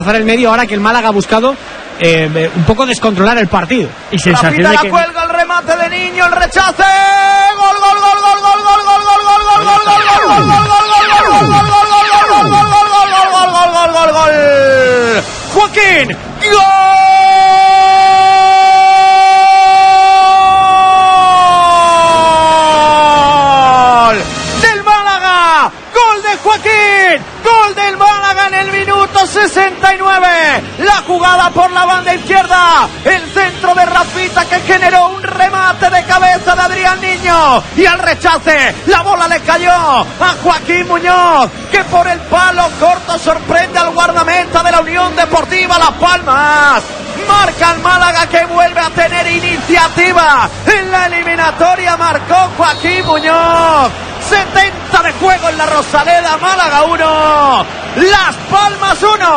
el medio ahora que el Málaga ha buscado un poco descontrolar el partido. Y sensación de que cuelga el remate de Niño, el rechace, gol, gol, gol, gol, gol, gol, gol, gol, gol, gol, gol, gol, gol, gol, Joaquín, gol del Málaga, gol de Joaquín, gol del Málaga en el minuto 69. La jugada por la banda izquierda, el centro de Rafita que generó un remate de cabeza de Adrián Niño, y al rechace la bola le cayó a Joaquín Muñoz, que por el palo corto sorprende al guardameta de la Unión Deportiva Las Palmas. Marca el Málaga, que vuelve a tener iniciativa en la eliminatoria. Marcó Joaquín Muñoz. 70 de juego en la Rosaleda. Málaga 1, Las Palmas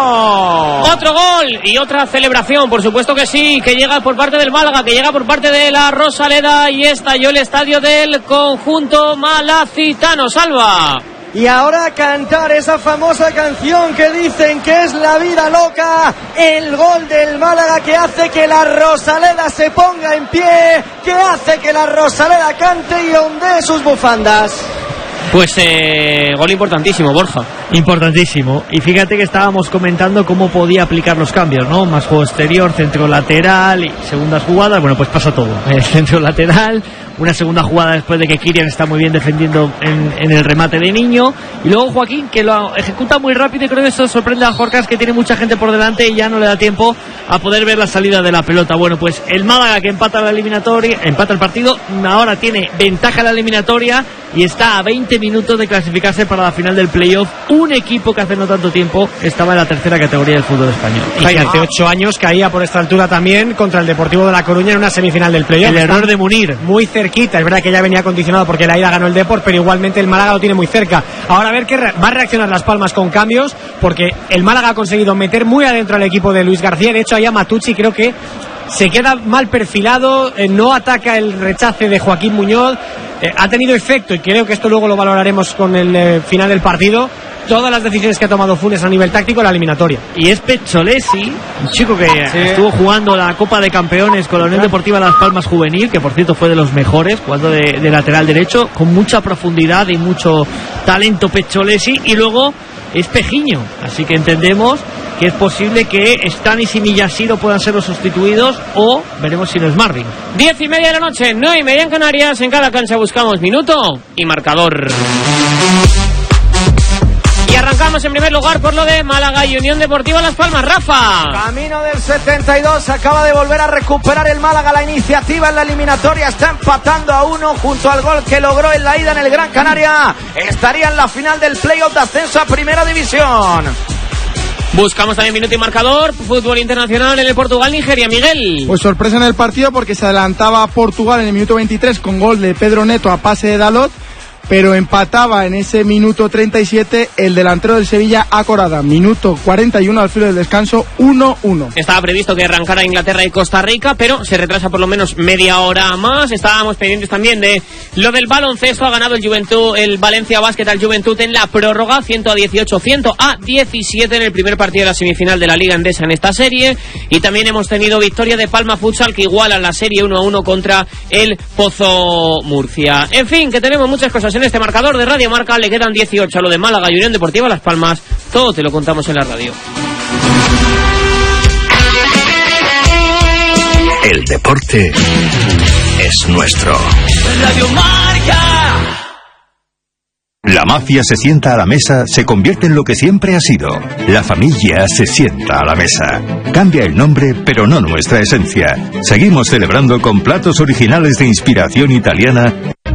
1. Otro gol y otra celebración, por supuesto que sí, que llega por parte del Málaga, que llega por parte de la Rosaleda, y estalló el estadio del conjunto malacitano. Salva. Y ahora cantar esa famosa canción que dicen que es La Vida Loca, el gol del Málaga que hace que la Rosaleda se ponga en pie, que hace que la Rosaleda cante y ondee sus bufandas. Pues gol importantísimo, Borja. Importantísimo. Y fíjate que estábamos comentando cómo podía aplicar los cambios, ¿no? Más juego exterior, centro lateral y segundas jugadas. Bueno, pues pasa todo. El centro lateral, una segunda jugada después de que Kirian está muy bien defendiendo en el remate de Niño. Y luego Joaquín, que lo ejecuta muy rápido, y creo que esto sorprende a Jorcas, que tiene mucha gente por delante y ya no le da tiempo a poder ver la salida de la pelota. Bueno, pues el Málaga, que empata la eliminatoria, empata el partido, ahora tiene ventaja en la eliminatoria y está a 20 minutos de clasificarse para la final del playoff. Un equipo que hace no tanto tiempo estaba en la tercera categoría del fútbol español. Y que hace 8 años caía por esta altura también contra el Deportivo de La Coruña en una semifinal del playoff. El error de Munir. Muy cerquita, es verdad que ya venía condicionado porque la ida ganó el Depor, pero igualmente el Málaga lo tiene muy cerca. Ahora a ver qué va a reaccionar Las Palmas con cambios, porque el Málaga ha conseguido meter muy adentro al equipo de Luis García. De hecho, ahí a Matucci creo que se queda mal perfilado, no ataca el rechace de Joaquín Muñoz. Ha tenido efecto, y creo que esto luego lo valoraremos con el final del partido, todas las decisiones que ha tomado Funes a nivel táctico en la eliminatoria. Y es Pecholesi, un chico que estuvo jugando la Copa de Campeones con la Unión Deportiva Las Palmas Juvenil, que por cierto fue de los mejores, jugando de lateral derecho, con mucha profundidad y mucho talento Pecholesi. Y luego es Pejiño, así que entendemos que es posible que Stanis y Millásiro puedan ser los sustituidos, o veremos si no es Marvin. 10:30 de la noche, 9:30 en Canarias. En cada cancha buscamos minuto y marcador. Y arrancamos en primer lugar por lo de Málaga y Unión Deportiva Las Palmas. Rafa. Camino del 72, acaba de volver a recuperar el Málaga la iniciativa en la eliminatoria. Está empatando a 1 junto al gol que logró en la ida en el Gran Canaria. Estaría en la final del playoff de ascenso a Primera División. Buscamos también minuto y marcador. Fútbol internacional en el Portugal-Nigeria. Miguel. Pues sorpresa en el partido, porque se adelantaba Portugal en el minuto 23 con gol de Pedro Neto a pase de Dalot, pero empataba en ese minuto 37 el delantero del Sevilla, Acorada. Minuto 41 al filo del descanso, 1-1. Estaba previsto que arrancara Inglaterra y Costa Rica, pero se retrasa por lo menos media hora más. Estábamos pendientes también de lo del baloncesto. Ha ganado el Valencia Basket al Juventud en la prórroga, 118-117 en el primer partido de la semifinal de la Liga Endesa en esta serie. Y también hemos tenido victoria de Palma Futsal, que iguala la serie 1-1 contra el Pozo Murcia. En fin, que tenemos muchas cosas en este marcador de Radio Marca. Le quedan 18 a lo de Málaga y Unión Deportiva Las Palmas. Todo te lo contamos en la radio. El deporte es nuestro. Radio Marca. La mafia se sienta a la mesa, se convierte en lo que siempre ha sido. La familia se sienta a la mesa. Cambia el nombre, pero no nuestra esencia. Seguimos celebrando con platos originales de inspiración italiana.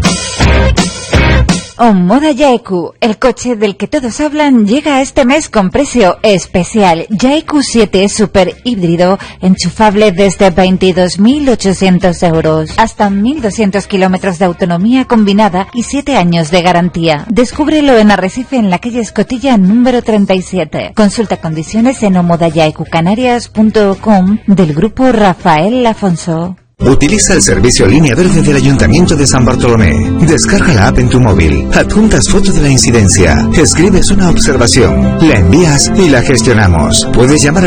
Omoda Yaiku, el coche del que todos hablan, llega este mes con precio especial. Yaiku 7 Super híbrido, enchufable desde 22.800 euros. Hasta 1.200 kilómetros de autonomía combinada y 7 años de garantía. Descúbrelo en Arrecife, en la calle Escotilla número 37. Consulta condiciones en omodayaikucanarias.com del grupo Rafael Afonso. Utiliza el servicio Línea Verde del Ayuntamiento de San Bartolomé. Descarga la app en tu móvil, adjuntas foto de la incidencia, escribes una observación, la envías y la gestionamos. Puedes llamar